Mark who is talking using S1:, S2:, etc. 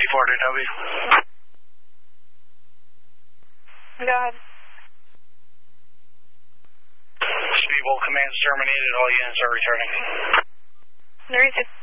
S1: 40W.
S2: Go ahead.
S1: Speedboat commands terminated. All units are returning.
S2: There you go.